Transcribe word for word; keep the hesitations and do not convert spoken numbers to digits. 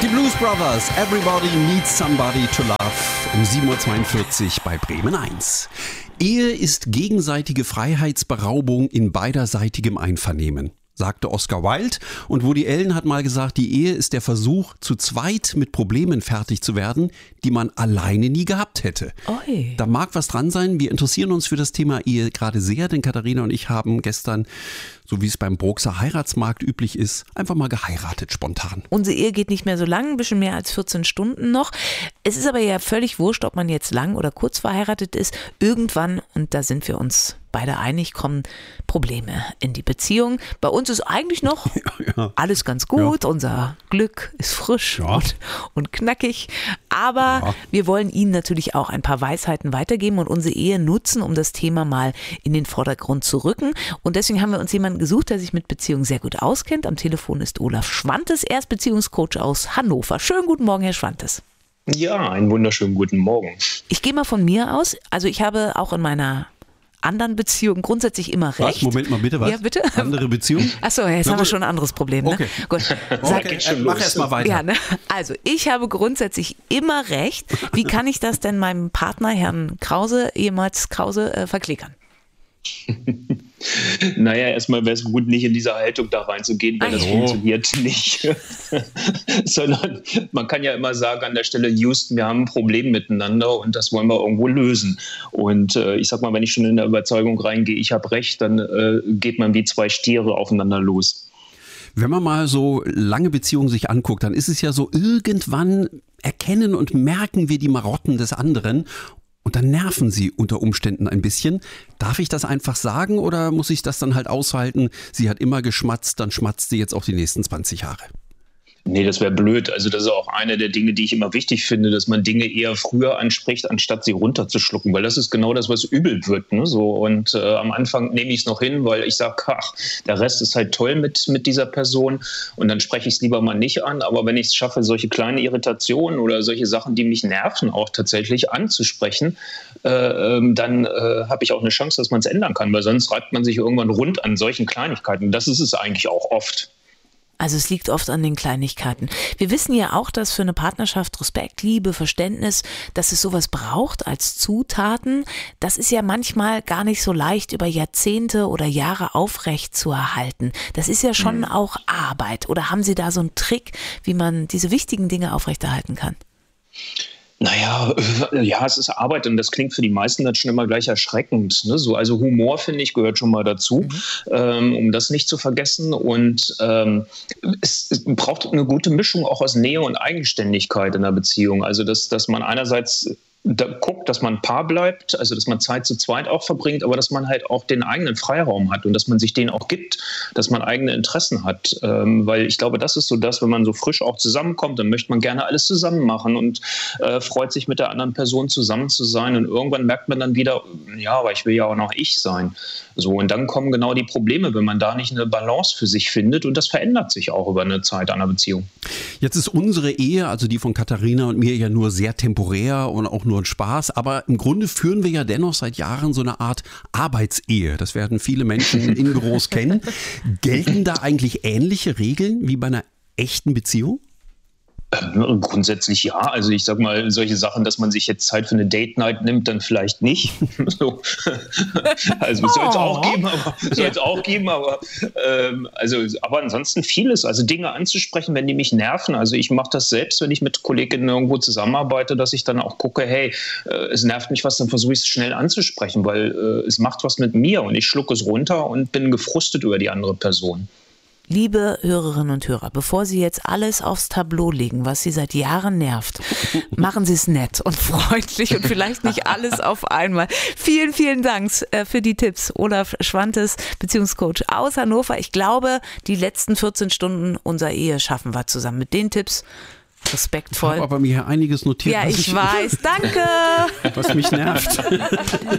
Blues Brothers, Everybody Needs Somebody to Love um sieben Uhr zweiundvierzig bei Bremen eins. Ehe ist gegenseitige Freiheitsberaubung in beiderseitigem Einvernehmen, sagte Oscar Wilde, und Woody Allen hat mal gesagt, die Ehe ist der Versuch, zu zweit mit Problemen fertig zu werden, die man alleine nie gehabt hätte. Oi. Da mag was dran sein. Wir interessieren uns für das Thema Ehe gerade sehr, denn Katharina und ich haben gestern, so wie es beim Bruxer Heiratsmarkt üblich ist, einfach mal geheiratet spontan. Unsere Ehe geht nicht mehr so lang, ein bisschen mehr als vierzehn Stunden noch. Es ist aber ja völlig wurscht, ob man jetzt lang oder kurz verheiratet ist. Irgendwann, und da sind wir uns beide einig, kommen Probleme in die Beziehung. Bei uns ist eigentlich noch ja, ja. alles ganz gut. Ja. Unser Glück ist frisch ja. und, und knackig. Aber ja. wir wollen Ihnen natürlich auch ein paar Weisheiten weitergeben und unsere Ehe nutzen, um das Thema mal in den Vordergrund zu rücken. Und deswegen haben wir uns jemanden gesucht, der sich mit Beziehungen sehr gut auskennt. Am Telefon ist Olaf Schwantes, er ist Beziehungscoach aus Hannover. Schönen guten Morgen, Herr Schwantes. Ja, einen wunderschönen guten Morgen. Ich gehe mal von mir aus. Also ich habe auch in meiner anderen Beziehungen grundsätzlich immer recht. Was? Moment mal bitte, was? Ja, bitte? Andere Beziehung? Achso, jetzt Na, haben wir gut. schon ein anderes Problem. Ne? Okay. Gut. Sag, okay, äh, mach erst mal weiter. Ja, ne? Also ich habe grundsätzlich immer recht. Wie kann ich das denn meinem Partner, Herrn Krause, ehemals Krause, äh, verklickern? Naja, erstmal wäre es gut, nicht in diese Haltung da reinzugehen, weil Ach das so. funktioniert nicht. Sondern man kann ja immer sagen an der Stelle, Houston, wir haben ein Problem miteinander und das wollen wir irgendwo lösen. Und äh, ich sag mal, wenn ich schon in der Überzeugung reingehe, ich habe recht, dann äh, geht man wie zwei Stiere aufeinander los. Wenn man mal so lange Beziehungen sich anguckt, dann ist es ja so, irgendwann erkennen und merken wir die Marotten des anderen. Und dann nerven sie unter Umständen ein bisschen. Darf ich das einfach sagen oder muss ich das dann halt aushalten? Sie hat immer geschmatzt, dann schmatzt sie jetzt auch die nächsten zwanzig Jahre. Nee, das wäre blöd. Also das ist auch eine der Dinge, die ich immer wichtig finde, dass man Dinge eher früher anspricht, anstatt sie runterzuschlucken, weil das ist genau das, was übel wird. Ne? So, und äh, am Anfang nehme ich es noch hin, weil ich sage, ach, der Rest ist halt toll mit, mit dieser Person und dann spreche ich es lieber mal nicht an. Aber wenn ich es schaffe, solche kleinen Irritationen oder solche Sachen, die mich nerven, auch tatsächlich anzusprechen, äh, ähm, dann äh, habe ich auch eine Chance, dass man es ändern kann, weil sonst reibt man sich irgendwann rund an solchen Kleinigkeiten. Das ist es eigentlich auch oft. Also es liegt oft an den Kleinigkeiten. Wir wissen ja auch, dass für eine Partnerschaft Respekt, Liebe, Verständnis, dass es sowas braucht als Zutaten. Das ist ja manchmal gar nicht so leicht über Jahrzehnte oder Jahre aufrecht zu erhalten. Das ist ja schon mhm. auch Arbeit. Oder haben Sie da so einen Trick, wie man diese wichtigen Dinge aufrechterhalten kann? Naja, ja, es ist Arbeit und das klingt für die meisten dann schon immer gleich erschreckend. Ne? So, also Humor, finde ich, gehört schon mal dazu, mhm. ähm, um das nicht zu vergessen. Und ähm, es, es braucht eine gute Mischung auch aus Nähe und Eigenständigkeit in der Beziehung. Also, dass, dass man einerseits da guckt, dass man ein Paar bleibt, also dass man Zeit zu zweit auch verbringt, aber dass man halt auch den eigenen Freiraum hat und dass man sich den auch gibt, dass man eigene Interessen hat. Ähm, weil ich glaube, das ist so das, wenn man so frisch auch zusammenkommt, dann möchte man gerne alles zusammen machen und äh, freut sich mit der anderen Person zusammen zu sein und irgendwann merkt man dann wieder, ja, aber ich will ja auch noch ich sein. So, und dann kommen genau die Probleme, wenn man da nicht eine Balance für sich findet und das verändert sich auch über eine Zeit einer Beziehung. Jetzt ist unsere Ehe, also die von Katharina und mir, ja nur sehr temporär und auch nur ein Spaß, aber im Grunde führen wir ja dennoch seit Jahren so eine Art Arbeitsehe. Das werden viele Menschen in Büros kennen. Gelten da eigentlich ähnliche Regeln wie bei einer echten Beziehung? Ähm, grundsätzlich ja. Also ich sag mal, solche Sachen, dass man sich jetzt Zeit für eine Date-Night nimmt, dann vielleicht nicht. So. Also es soll es auch geben, aber soll es auch geben, aber ähm, also aber ansonsten vieles. Also Dinge anzusprechen, wenn die mich nerven. Also ich mache das selbst, wenn ich mit Kolleginnen irgendwo zusammenarbeite, dass ich dann auch gucke, hey, äh, es nervt mich was, dann versuche ich es schnell anzusprechen, weil äh, es macht was mit mir und ich schlucke es runter und bin gefrustet über die andere Person. Liebe Hörerinnen und Hörer, bevor Sie jetzt alles aufs Tableau legen, was Sie seit Jahren nervt, machen Sie es nett und freundlich und vielleicht nicht alles auf einmal. Vielen, vielen Dank für die Tipps. Olaf Schwantes, Beziehungscoach aus Hannover. Ich glaube, die letzten vierzehn Stunden unserer Ehe schaffen wir zusammen mit den Tipps. Respektvoll. Ich habe aber mir hier einiges notiert. Ja, ich, ich weiß. Danke. Was mich nervt.